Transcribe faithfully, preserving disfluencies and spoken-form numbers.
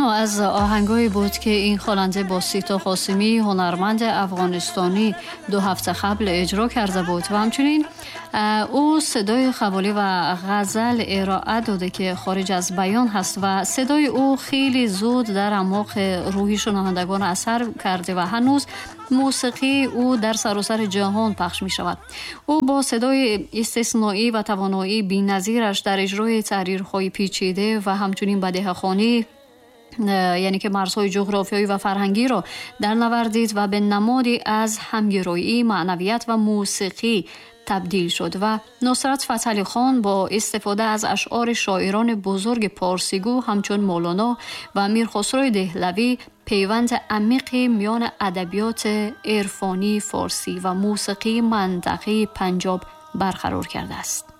اینا از آهنگایی بود که این خواننده با سیتا قاسمی هنرمند افغانستانی دو هفته قبل اجرا کرده بود و همچنین او صدای قوالی و غزل ارائه داده که خارج از بیان هست و صدای او خیلی زود در اعماق روحی شنوندگان اثر کرده و هنوز موسیقی او در سراسر جهان پخش می شود. او با صدای استثنایی و توانایی بی‌نظیرش در اجرای تحریرهای پیچیده و همچنین بدیه‌خوانی، یعنی که مرزهای جغرافیایی و فرهنگی را در نوردید و به نمادی از همگرایی، معنویت و موسیقی تبدیل شد و نصرت فتحعلی خان با استفاده از اشعار شاعران بزرگ پارسیگو همچون مولانا و میرخسرو دهلوی پیوند عمیقی میان ادبیات عرفانی فارسی و موسیقی منطقه پنجاب برقرار کرده است.